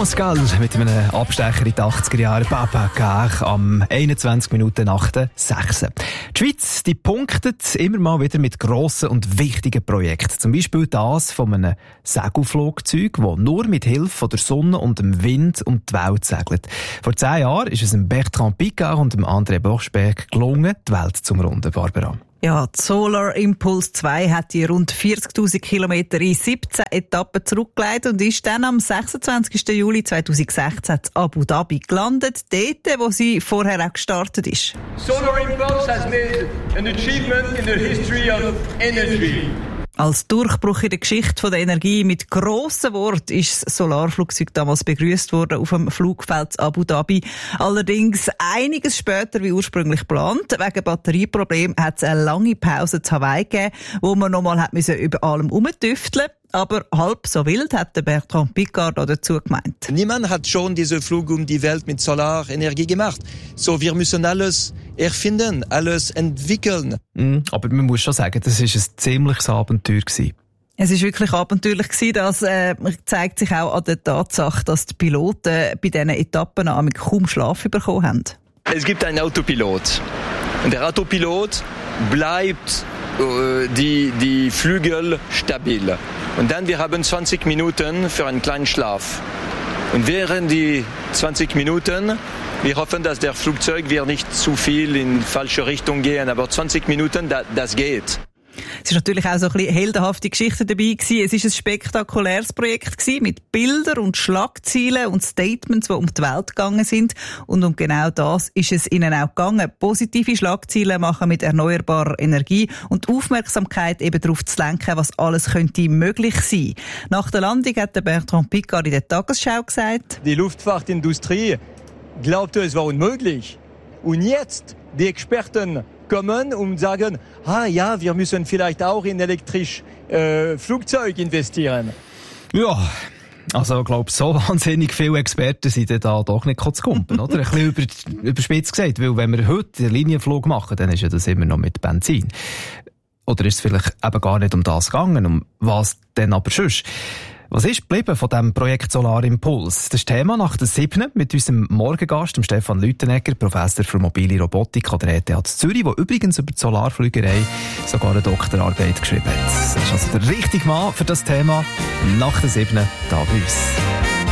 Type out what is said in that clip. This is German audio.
Pascal mit einem Abstecher in die 80er Jahre. Papa Car am 21 Minuten nach der 6. Die Schweiz, die punktet immer mal wieder mit grossen und wichtigen Projekten. Zum Beispiel das von einem Segelflugzeug, das nur mit Hilfe von der Sonne und dem Wind um die Welt segelt. Vor 10 Jahren ist es dem Bertrand Piccard und dem André Borschberg gelungen, die Welt zu umrunden, Barbara. Ja, die Solar Impulse 2 hat die rund 40.000 Kilometer in 17 Etappen zurückgelegt und ist dann am 26. Juli 2016 in Abu Dhabi gelandet, dort, wo sie vorher auch gestartet ist. Solar Impulse has made an achievement in the history of energy. Als Durchbruch in der Geschichte der Energie mit grossen Worten ist das Solarflugzeug damals begrüßt worden auf dem Flugfeld Abu Dhabi. Allerdings einiges später wie ursprünglich geplant. Wegen Batterieproblemen hat es eine lange Pause zu Hawaii gegeben, wo man nochmal über allem herumtüfteln musste. Aber halb so wild hat der Bertrand Piccard dazu gemeint. Niemand hat schon diesen Flug um die Welt mit Solarenergie gemacht. So, wir müssen alles erfinden, alles entwickeln. Aber man muss schon sagen, das war ein ziemliches Abenteuer gewesen. Es war wirklich abenteuerlich gewesen. Das zeigt sich auch an der Tatsache, dass die Piloten bei diesen Etappen kaum Schlaf bekommen haben. Es gibt einen Autopilot. Und der Autopilot bleibt die Flügel stabil. Und dann wir haben 20 Minuten für einen kleinen Schlaf. Und während die 20 Minuten, wir hoffen, dass der Flugzeug wird nicht zu viel in falsche Richtung gehen, aber 20 Minuten, das geht. Es war natürlich auch so ein bisschen heldenhafte Geschichte dabei gewesen. Es war ein spektakuläres Projekt gewesen, mit Bildern und Schlagzeilen und Statements, die um die Welt gegangen sind. Und um genau das ist es ihnen auch gegangen. Positive Schlagzeilen machen mit erneuerbarer Energie und die Aufmerksamkeit eben darauf zu lenken, was alles könnte möglich sein. Nach der Landung hat der Bertrand Piccard in der Tagesschau gesagt: Die Luftfahrtindustrie glaubte, es war unmöglich. Und jetzt, die Experten kommen und sagen, ja, wir müssen vielleicht auch in elektrisches Flugzeug investieren. Ja, also ich glaube, so wahnsinnig viele Experten sind da doch nicht zu kumpen, oder? Ein bisschen überspitzt gesagt, weil wenn wir heute einen Linienflug machen, dann ist ja das immer noch mit Benzin. Oder ist es vielleicht eben gar nicht um das gegangen, um was denn aber sonst? Was ist geblieben von diesem Projekt Solar Impulse? Das ist Thema nach der 7. mit unserem Morgengast, dem Stefan Lüthenegger, Professor für mobile Robotik an der ETH Zürich, der übrigens über die Solarflügerei sogar eine Doktorarbeit geschrieben hat. Das ist also der richtige Mann für das Thema nach der 7. da bei uns.